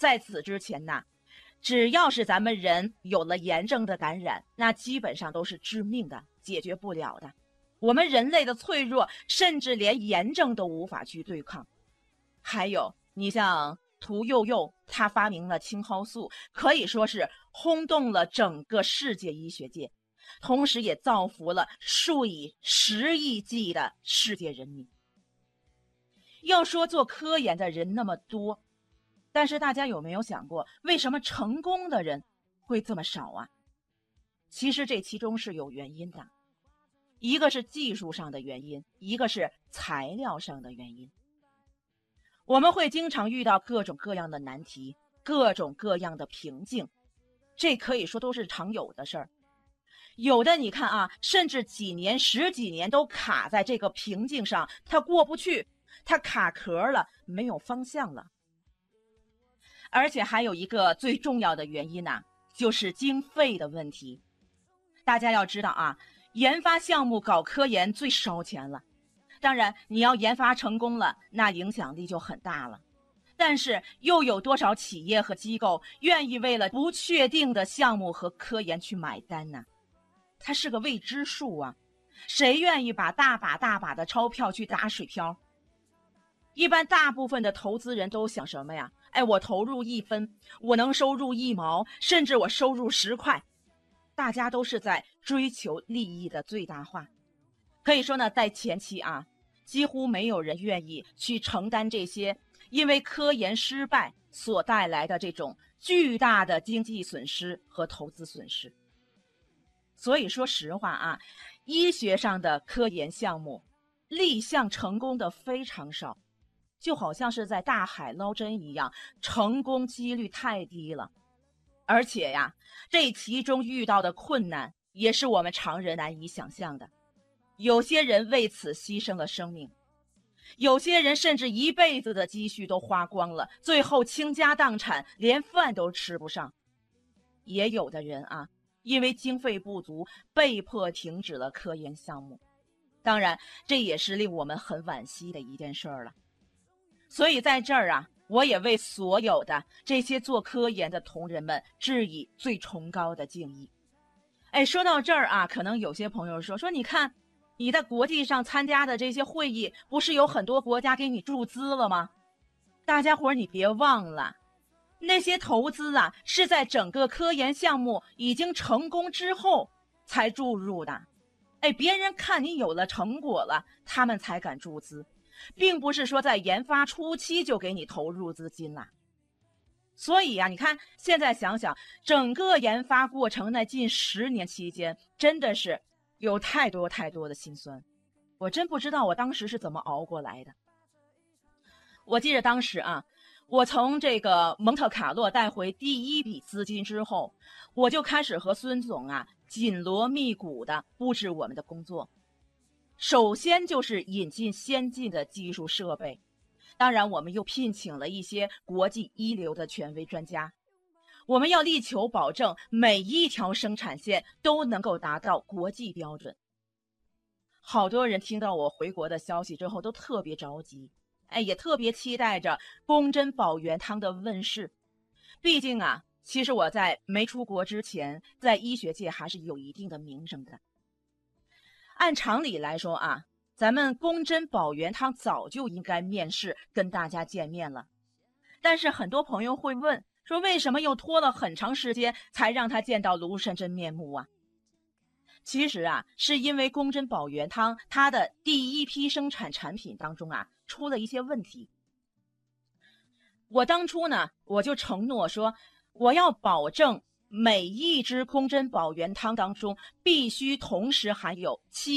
在此之前呐，只要是咱们人有了炎症的感染，那基本上都是致命的，解决不了的。我们人类的脆弱，甚至连炎症都无法去对抗。还有，你像屠呦呦，她发明了青蒿素，可以说是轰动了整个世界医学界，同时也造福了数以10亿计的世界人民。要说做科研的人那么多，但是大家有没有想过，为什么成功的人会这么少啊？其实这其中是有原因的，一个是技术上的原因，一个是材料上的原因。我们会经常遇到各种各样的难题，各种各样的瓶颈，这可以说都是常有的事儿。有的你看啊，甚至几年、10几年都卡在这个瓶颈上，它过不去，它卡壳了，没有方向了。而且还有一个最重要的原因啊，就是经费的问题。大家要知道啊，研发项目搞科研最烧钱了。当然，你要研发成功了，那影响力就很大了。但是又有多少企业和机构愿意为了不确定的项目和科研去买单呢？它是个未知数啊，谁愿意把大把的钞票去打水漂？一般大部分的投资人都想什么呀？我投入1分，我能收入1毛，甚至我收入10块。大家都是在追求利益的最大化。可以说呢，在前期啊，几乎没有人愿意去承担这些因为科研失败所带来的这种巨大的经济损失和投资损失。所以说实话啊，医学上的科研项目立项成功的非常少，就好像是在大海捞针一样，成功几率太低了。而且呀，这其中遇到的困难也是我们常人难以想象的。有些人为此牺牲了生命，有些人甚至一辈子的积蓄都花光了，最后倾家荡产，连饭都吃不上。也有的人啊，因为经费不足，被迫停止了科研项目。当然，这也是令我们很惋惜的一件事儿了。所以在这儿啊，我也为所有的这些做科研的同仁们致以最崇高的敬意。说到这儿啊，可能有些朋友说你看，你在国际上参加的这些会议，不是有很多国家给你注资了吗？大家伙儿你别忘了，那些投资啊，是在整个科研项目已经成功之后才注入的。别人看你有了成果了，他们才敢注资，并不是说在研发初期就给你投入资金了。所以啊，你看现在想想，整个研发过程那近10年期间，真的是有太多的辛酸，我真不知道我当时是怎么熬过来的。我记得当时啊，我从这个蒙特卡洛带回第一笔资金之后，我就开始和孙总啊紧锣密鼓的布置我们的工作。首先就是引进先进的技术设备，当然我们又聘请了一些国际一流的权威专家。我们要力求保证每一条生产线都能够达到国际标准。好多人听到我回国的消息之后都特别着急，也特别期待着宫珍宝元汤的问世。毕竟啊，其实我在没出国之前，在医学界还是有一定的名声的。按常理来说啊，咱们宫珍宝元汤早就应该面世跟大家见面了。但是很多朋友会问，说为什么又拖了很长时间才让他见到庐山真面目啊？其实啊，是因为宫珍宝元汤它的第一批生产产品当中啊，出了一些问题。我当初呢，我就承诺说，我要保证每一支宫珍宝元汤当中必须同时含有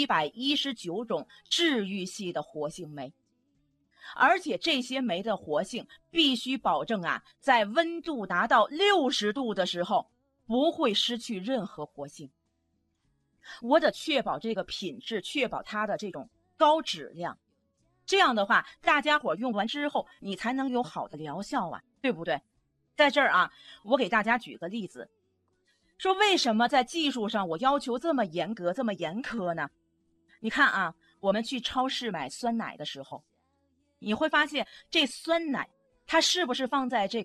719种治愈系的活性酶，而且这些酶的活性必须保证啊，在温度达到60度的时候不会失去任何活性。我得确保这个品质，确保它的这种高质量，这样的话大家伙用完之后你才能有好的疗效啊，对不对？在这儿啊，我给大家举个例子，说为什么在技术上我要求这么严格这么严苛呢？你看啊，我们去超市买酸奶的时候，你会发现这酸奶它是不是放在这